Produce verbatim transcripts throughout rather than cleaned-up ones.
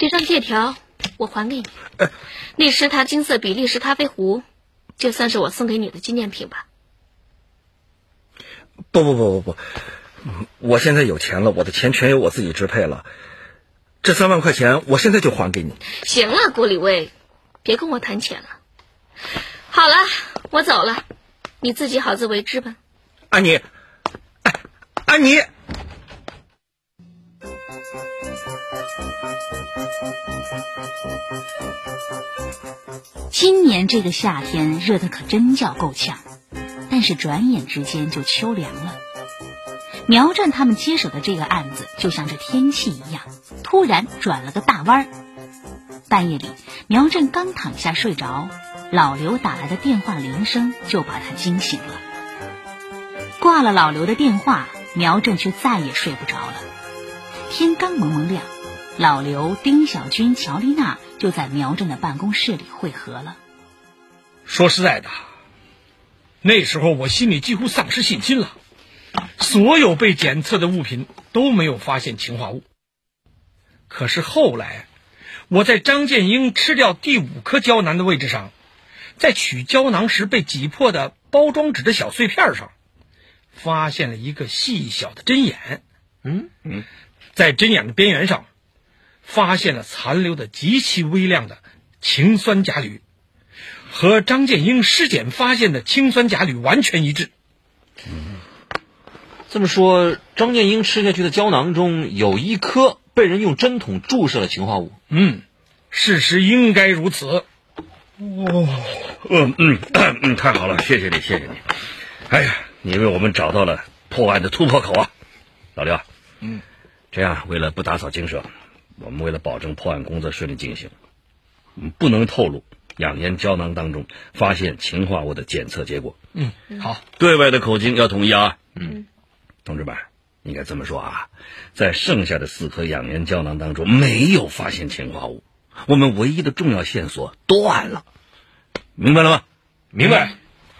这张借条我还给你，那十沓金色比利时咖啡壶，就算是我送给你的纪念品吧。 不不不不不，我现在有钱了，我的钱全由我自己支配了。这三万块钱，我现在就还给你。 行了，郭李卫，别跟我谈钱了。好了，我走了，你自己好自为之吧。 安妮，哎，安妮。 今年这个夏天热得可真叫够呛，但是转眼之间就秋凉了。苗震他们接手的这个案子就像这天气一样，突然转了个大弯儿。半夜里，苗震刚躺下睡着，老刘打来的电话铃声就把他惊醒了。挂了老刘的电话，苗震却再也睡不着了。天刚蒙蒙亮，老刘、丁小军、乔丽娜就在苗震的办公室里会合了。 说实在的，那时候我心里几乎丧失信心了。所有被检测的物品都没有发现氰化物。可是后来，我在张建英吃掉第五颗胶囊的位置上，在取胶囊时被挤破的包装纸的小碎片上，发现了一个细小的针眼。 嗯嗯， 在针眼的边缘上，发现了残留的极其微量的氰酸钾铝，和张建英尸检发现的氰酸钾铝完全一致。 嗯，这么说，张建英吃下去的胶囊中有一颗被人用针筒注射了氰化物。 嗯，事实应该如此。哦， 嗯嗯嗯，太好了，谢谢你，谢谢你。哎呀，你为我们找到了破案的突破口啊，老刘。 嗯， 这样为了不打草惊蛇，我们为了保证破案工作顺利进行，我们不能透露养颜胶囊当中发现氰化物的检测结果。 嗯，好， 对外的口径要统一啊。 嗯， 同志们，应该这么说啊，在剩下的四颗养颜胶囊当中没有发现氰化物，我们唯一的重要线索断了，明白了吗？ 明白。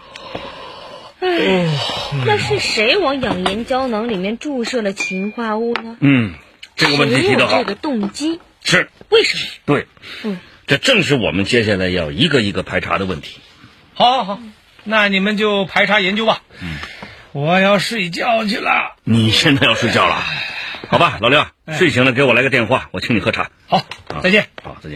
哎，那是谁往养颜胶囊里面注射了氰化物呢？ 嗯，这个问题提得好。 这个动机是为什么？ 对， 嗯， 这正是我们接下来要一个一个排查的问题。 好，好，好，那你们就排查研究吧。嗯，我要睡觉去了。 你现在要睡觉了？好吧，老刘， 哎、 睡醒了给我来个电话，我请你喝茶。 好，再见。 好，再见。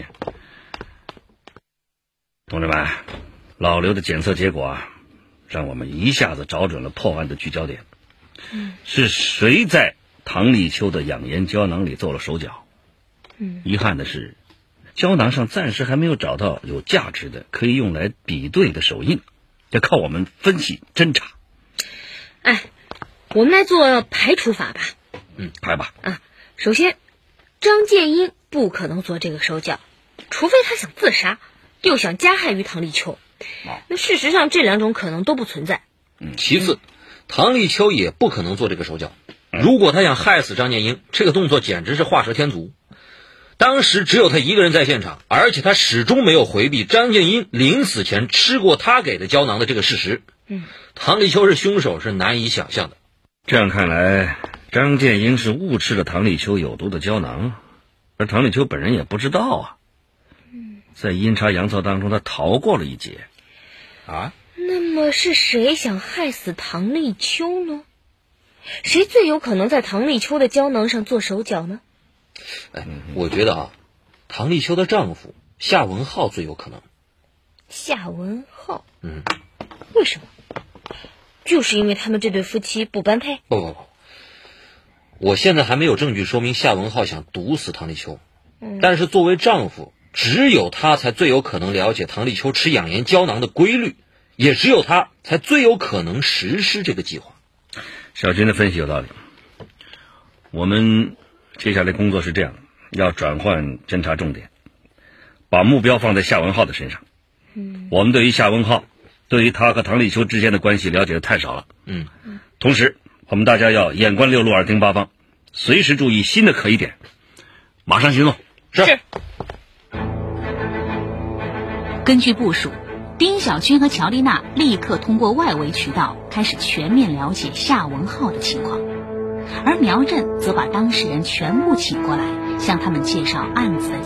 同志们，老刘的检测结果啊，让我们一下子找准了破案的聚焦点。 嗯， 是谁在唐立秋的养颜胶囊里做了手脚？ 嗯， 遗憾的是，胶囊上暂时还没有找到有价值的可以用来比对的手印，得靠我们分析侦查。 哎，我们来做排除法吧。 嗯，排吧。 啊，首先，张建英不可能做这个手脚，除非他想自杀，又想加害于唐立秋。那事实上这两种可能都不存在。 嗯，其次，唐立秋也不可能做这个手脚。如果他想害死张建英，这个动作简直是画蛇添足。当时只有他一个人在现场，而且他始终没有回避张建英临死前吃过他给的胶囊的这个事实。 嗯， 唐立秋是凶手是难以想象的。 这样看来，张建英是误吃了唐立秋有毒的胶囊，而唐立秋本人也不知道啊。 嗯， 在阴差阳错当中，他逃过了一劫。 啊？ 那么是谁想害死唐立秋呢？谁最有可能在唐立秋的胶囊上做手脚呢？ 哎，我觉得啊，唐立秋的丈夫夏文浩最有可能。 夏文浩？ 嗯， 为什么？就是因为他们这对夫妻不般配？ 不不不，我现在还没有证据说明夏文浩想毒死唐立秋。嗯，但是作为丈夫，只有他才最有可能了解唐立秋吃养颜胶囊的规律，也只有他才最有可能实施这个计划。 小军的分析有道理。我们接下来工作是这样，要转换侦查重点，把目标放在夏文浩的身上。 嗯， 我们对于夏文浩，对于他和唐立秋之间的关系了解的太少了。 嗯， 同时我们大家要眼观六路，耳听八方，随时注意新的可疑点，马上行动。 是。 是。 根据部署，丁小军和乔丽娜立刻通过外围渠道开始全面了解夏文浩的情况，而苗震则把当事人全部请过来，向他们介绍案子的